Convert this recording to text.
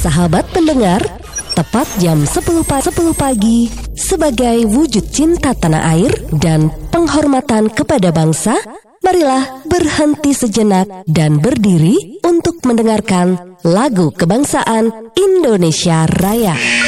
Sahabat pendengar, tepat jam 10 pagi sebagai wujud cinta tanah air dan penghormatan kepada bangsa, marilah berhenti sejenak dan berdiri untuk mendengarkan lagu kebangsaan Indonesia Raya.